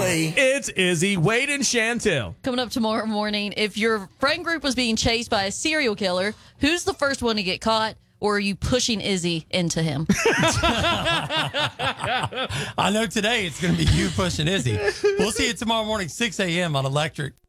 Wade. It's Izzy, Wade, and Chantel. Coming up tomorrow morning, if your friend group was being chased by a serial killer, who's the first one to get caught? Or are you pushing Izzy into him? I know today it's going to be you pushing Izzy. We'll see you tomorrow morning, 6 a.m. on Electric.